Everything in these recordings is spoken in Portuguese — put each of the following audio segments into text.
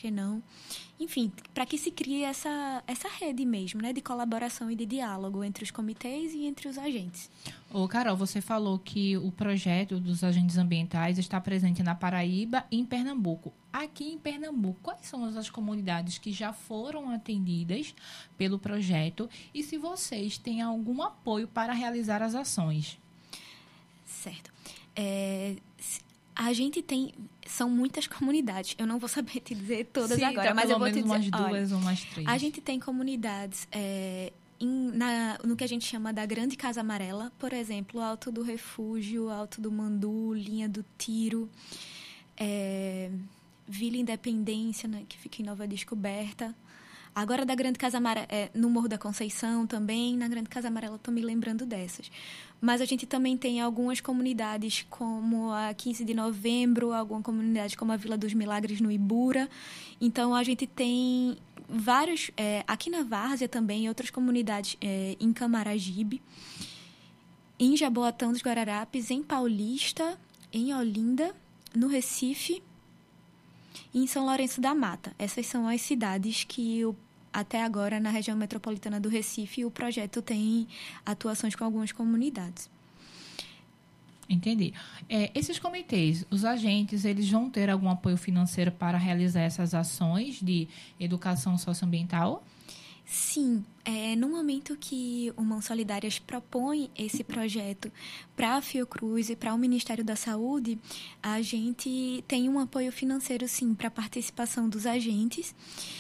que não? Enfim, para que se crie essa rede mesmo, né, de colaboração e de diálogo entre os comitês e entre os agentes. Ô, Carol, você falou que o projeto dos agentes ambientais está presente na Paraíba e em Pernambuco. Aqui em Pernambuco, quais são as comunidades que já foram atendidas pelo projeto e se vocês têm algum apoio para realizar as ações? Certo. A gente tem... São muitas comunidades. Eu não vou saber te dizer todas agora, mas eu vou te dizer... umas duas ou umas três. A gente tem comunidades no que a gente chama da Grande Casa Amarela, por exemplo, Alto do Refúgio, Alto do Mandu, Linha do Tiro, Vila Independência, né, que fica em Nova Descoberta. Agora, da Grande Casa Amarela, no Morro da Conceição também, na Grande Casa Amarela, estou me lembrando dessas. Mas a gente também tem algumas comunidades, como a 15 de Novembro, alguma comunidade como a Vila dos Milagres, no Ibura. Então, a gente tem vários... aqui na Várzea também, outras comunidades em Camaragibe, em Jaboatão dos Guararapes, em Paulista, em Olinda, no Recife e em São Lourenço da Mata. Essas são as cidades que, até agora, na região metropolitana do Recife, o projeto tem atuações com algumas comunidades. Entendi. Esses comitês, os agentes, eles vão ter algum apoio financeiro para realizar essas ações de educação socioambiental? Sim. No momento que o Mãos Solidárias propõe esse projeto para a Fiocruz e para o Ministério da Saúde, a gente tem um apoio financeiro, sim, para a participação dos agentes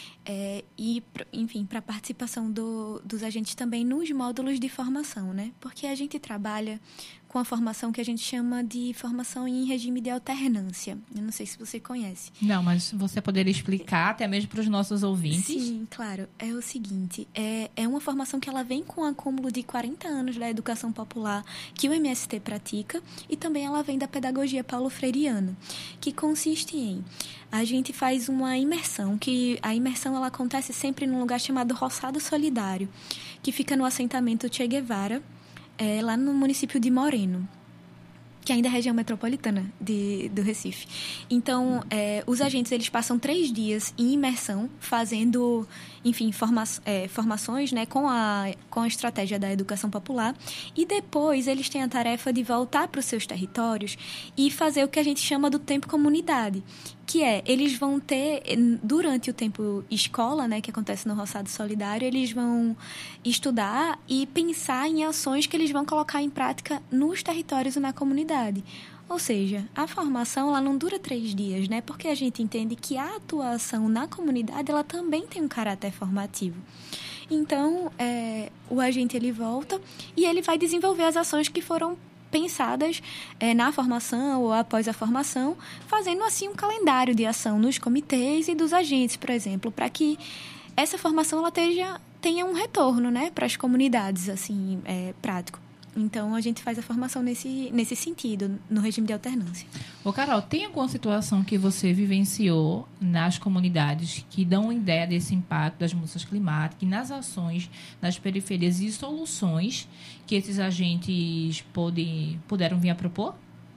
e, enfim, para a participação dos agentes também nos módulos de formação, né? Porque a gente trabalha com a formação que a gente chama de formação em regime de alternância. Eu não sei se você conhece. Não, mas você poderia explicar até mesmo para os nossos ouvintes? Sim, claro. É o seguinte, é uma formação que ela vem com um acúmulo de 40 anos da educação popular que o MST pratica e também ela vem da pedagogia paulo-freireana, que consiste em... A gente faz uma imersão, que a imersão ela acontece sempre num lugar chamado Roçado Solidário, que fica no assentamento Che Guevara, lá no município de Moreno, que ainda é a região metropolitana do Recife. Então, os agentes eles passam 3 dias em imersão, fazendo, enfim, formações, né, com a estratégia da educação popular, e depois eles têm a tarefa de voltar para os seus territórios e fazer o que a gente chama do tempo comunidade, que eles vão ter, durante o tempo escola, né, que acontece no Roçado Solidário, eles vão estudar e pensar em ações que eles vão colocar em prática nos territórios e na comunidade. Ou seja, a formação ela não dura 3 dias, né? Porque a gente entende que a atuação na comunidade ela também tem um caráter formativo. Então, o agente ele volta e ele vai desenvolver as ações que foram pensadas na formação ou após a formação, fazendo assim um calendário de ação nos comitês e dos agentes, por exemplo, para que essa formação ela tenha um retorno, né, para as comunidades, assim, prático. Então, a gente faz a formação nesse sentido, no regime de alternância. Ô, Carol, tem alguma situação que você vivenciou nas comunidades que dão ideia desse impacto das mudanças climáticas, nas ações, nas periferias e soluções que esses agentes puderam vir a propor?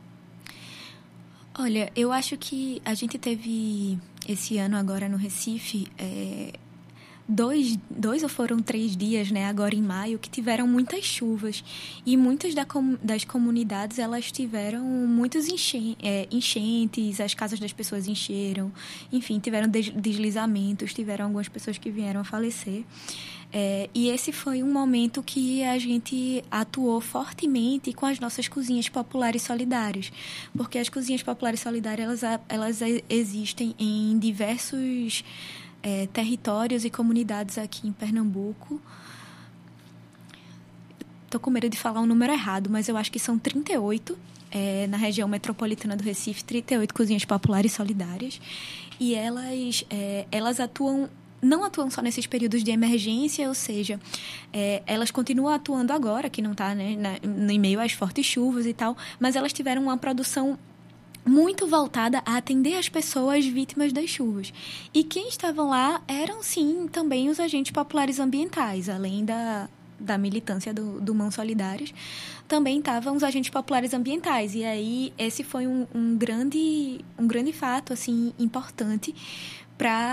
Olha, eu acho que a gente teve esse ano agora no Recife... dois ou foram 3 dias, né, agora em maio, que tiveram muitas chuvas. E muitas das comunidades, elas tiveram muitos enchentes, as casas das pessoas encheram, enfim, tiveram deslizamentos, tiveram algumas pessoas que vieram a falecer. E esse foi um momento que a gente atuou fortemente com as nossas cozinhas populares solidárias, porque as cozinhas populares solidárias, elas existem em diversos... territórios e comunidades aqui em Pernambuco. Estou com medo de falar um número errado, mas eu acho que são 38, na região metropolitana do Recife, 38 cozinhas populares solidárias. E elas não atuam só nesses períodos de emergência, ou seja, elas continuam atuando agora, que não está, né, em meio às fortes chuvas e tal, mas elas tiveram uma produção muito voltada a atender as pessoas vítimas das chuvas. E quem estavam lá eram, sim, também os agentes populares ambientais, além da militância do Mãos Solidárias, também estavam os agentes populares ambientais. E aí, esse foi um grande fato, assim, importante para